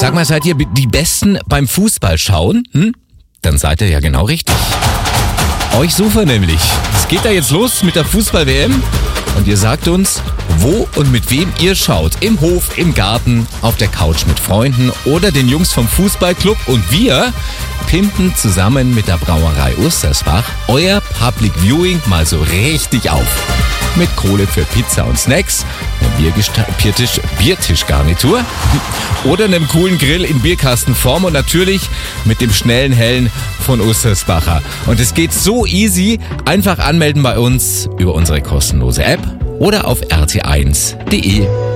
Sag mal, seid ihr die Besten beim Fußball schauen? Dann seid ihr ja genau richtig. Euch suchen nämlich. Es geht da jetzt los mit der Fußball-WM und ihr sagt uns, wo und mit wem ihr schaut. Im Hof, im Garten, auf der Couch mit Freunden oder den Jungs vom Fußballclub. Und wir pimpen zusammen mit der Brauerei Ostersbach euer Public Viewing mal so richtig auf. Mit Kohle für Pizza und Snacks, einem Biertischgarnitur oder einem coolen Grill in Bierkastenform und natürlich mit dem schnellen Hellen von Ostersbacher. Und es geht so easy, einfach anmelden bei uns über unsere kostenlose App oder auf rt1.de.